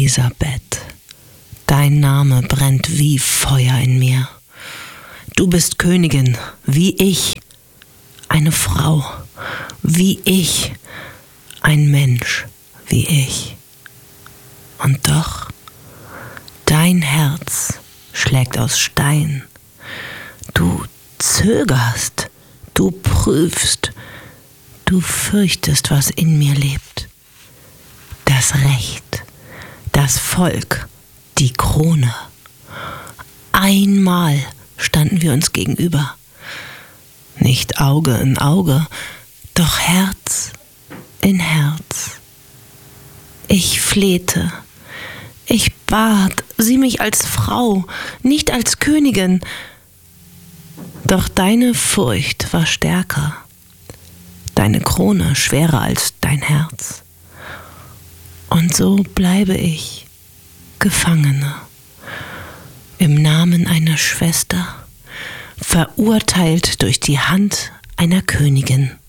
Elisabeth, dein Name brennt wie Feuer in mir. Du bist Königin, wie ich, eine Frau, wie ich, ein Mensch, wie ich. Und doch, dein Herz schlägt aus Stein. Du zögerst, du prüfst, du fürchtest, was in mir lebt. Das Recht, das Volk, die Krone. Einmal standen wir uns gegenüber. Nicht Auge in Auge, doch Herz in Herz. Ich flehte, ich bat, sieh mich als Frau, nicht als Königin. Doch deine Furcht war stärker, deine Krone schwerer als dein Herz. Und so bleibe ich Gefangene, im Namen einer Schwester, verurteilt durch die Hand einer Königin.